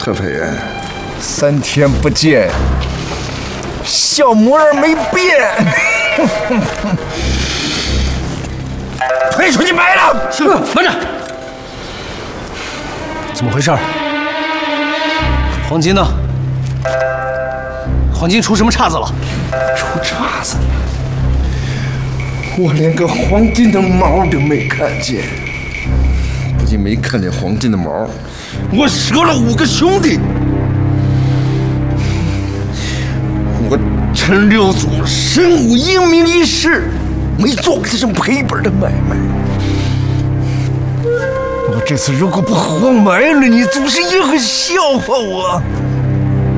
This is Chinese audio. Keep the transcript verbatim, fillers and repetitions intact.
特派员， 三天不见，小模样没变。推出去卖了！ 是，慢着，怎么回事？黄金呢？黄金出什么岔子了？ 出岔子了！我连个黄金的毛都没看见。不仅没看见黄金的毛，我折了五个兄弟。我陈六祖神武英明一世，没做过这种赔本的买卖。 我这次如果不活埋了你，祖师爷会笑话我。